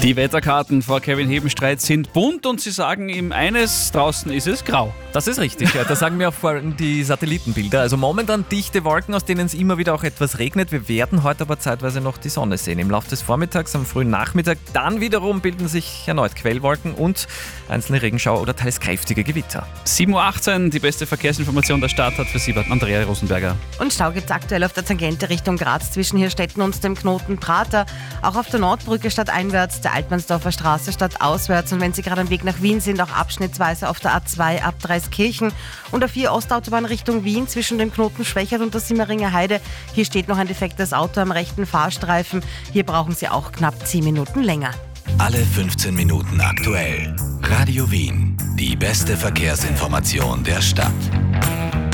Die Wetterkarten vor Kevin Hebenstreit sind bunt und sie sagen ihm eines, draußen ist es grau. Das ist richtig, ja. Das sagen mir auch vor allem die Satellitenbilder. Also momentan dichte Wolken, aus denen es immer wieder auch etwas regnet. Wir werden heute aber zeitweise noch die Sonne sehen. Im Laufe des Vormittags, am frühen Nachmittag, dann wiederum bilden sich erneut Quellwolken und einzelne Regenschauer oder teils kräftige Gewitter. 7.18 Uhr, die beste Verkehrsinformation der Stadt hat für Sie Andrea Rosenberger. Und Stau gibt es aktuell auf der Tangente Richtung Graz zwischen Hirstetten und dem Knoten Prater. Auch auf der Nordbrücke stadteinwärts, der Altmannsdorfer Straße stadtauswärts. Und wenn Sie gerade am Weg nach Wien sind, auch abschnittsweise auf der A2 ab Dreiskirchen. Und auf 4 Ostautobahn Richtung Wien zwischen dem Knoten Schwächert und der Simmeringer Heide. Hier steht noch ein defektes Auto am rechten Fahrstreifen. Hier brauchen Sie auch knapp 10 Minuten länger. Alle 15 Minuten aktuell. Radio Wien, die beste Verkehrsinformation der Stadt.